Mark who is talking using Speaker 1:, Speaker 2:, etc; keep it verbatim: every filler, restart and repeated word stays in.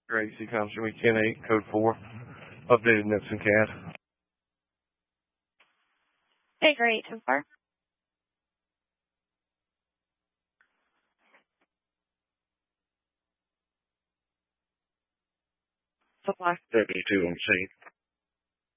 Speaker 1: Great. C comms Jimmy ten eight, code four, updated N I P S and C A D.
Speaker 2: Okay, great. So far.
Speaker 1: Supply. thirty-two on scene.